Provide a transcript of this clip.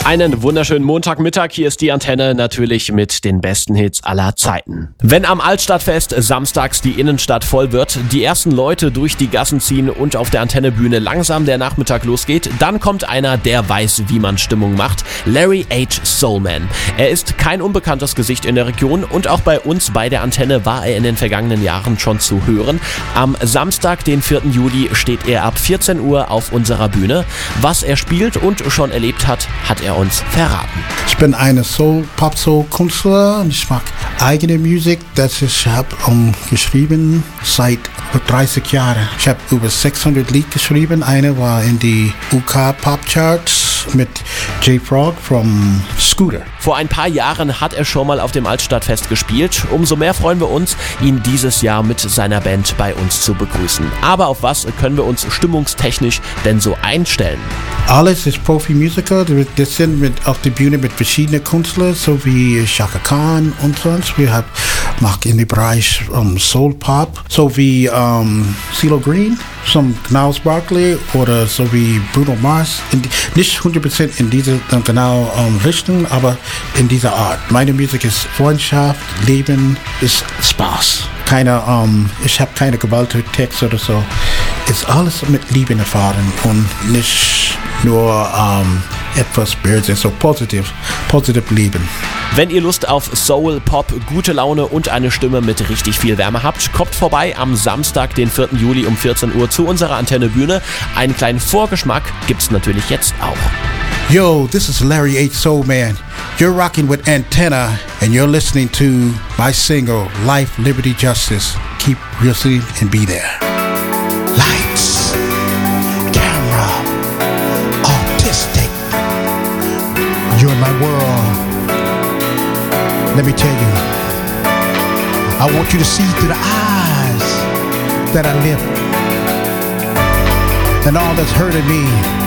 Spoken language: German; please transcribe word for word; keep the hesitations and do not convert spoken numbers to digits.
Einen wunderschönen Montagmittag, hier ist die Antenne, natürlich mit den besten Hits aller Zeiten. Wenn am Altstadtfest samstags die Innenstadt voll wird, die ersten Leute durch die Gassen ziehen und auf der Antennebühne langsam der Nachmittag losgeht, dann kommt einer, der weiß, wie man Stimmung macht, Larry H. Soulman. Er ist kein unbekanntes Gesicht in der Region und auch bei uns bei der Antenne war er in den vergangenen Jahren schon zu hören. Am Samstag, den vierten Juli, steht er ab vierzehn Uhr auf unserer Bühne. Was er spielt und schon erlebt hat, hat er uns verraten. Ich bin eine Soul, Pop-Soul-Künstler und ich mag eigene Musik. Das ich habe um, geschrieben seit dreißig Jahren. Ich habe über sechshundert Lieder geschrieben. Eine war in die U K Pop Charts mit J-Frog from Scooter. Vor ein paar Jahren hat er schon mal auf dem Altstadtfest gespielt. Umso mehr freuen wir uns, ihn dieses Jahr mit seiner Band bei uns zu begrüßen. Aber auf was können wir uns stimmungstechnisch denn so einstellen? Alles ist Profi-Musiker. Wir sind mit auf der Bühne mit verschiedenen Künstlern, so wie Chaka Khan und sonst. Wir haben macht in dem Bereich um, Soul Pop, so wie um, CeeLo Green, some Gnarls Barkley oder so wie Bruno Mars. In die, nicht hundert Prozent in diese genau um, Richtung, aber in dieser Art. Meine Musik ist Freundschaft, Leben, ist Spaß. Keine, um, ich habe keine Gewalttext oder so. Ist alles mit Liebe erfahren und nicht nur um, etwas Böses, so positiv, positiv Leben. Wenn ihr Lust auf Soul, Pop, gute Laune und eine Stimme mit richtig viel Wärme habt, kommt vorbei am Samstag, den vierten Juli um vierzehn Uhr zu unserer Antennebühne. Einen kleinen Vorgeschmack gibt's natürlich jetzt auch. Yo, this is Larry H. Soulman. You're rocking with Antenna and you're listening to my single, Life, Liberty, Justice. Keep listening and be there. Lights, camera, artistic. You're in my world. Let me tell you, I want you to see through the eyes that I live. And all that's hurting me,